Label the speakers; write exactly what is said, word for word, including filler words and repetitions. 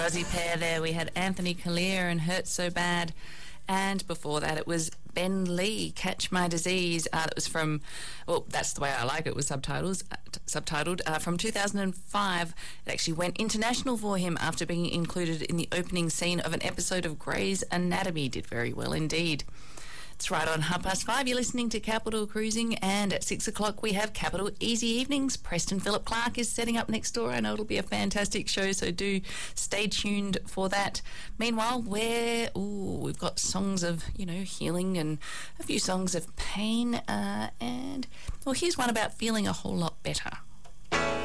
Speaker 1: Aussie pair there. We had Anthony Collier and Hurt So Bad. And before that, it was Ben Lee, Catch My Disease. Uh, that was from, well, that's the way I like it, was subtitles, uh, t- subtitled, uh, from two thousand five. It actually went international for him after being included in the opening scene of an episode of Grey's Anatomy. Did very well indeed. It's right on half past five. You're listening to Capital Cruising, and at six o'clock we have Capital Easy Evenings. Preston Philip Clark is setting up next door. I know it'll be a fantastic show, so do stay tuned for that. Meanwhile, we're, ooh, we've got songs of, you know, healing and a few songs of pain, uh, and, well, here's one about feeling a whole lot better.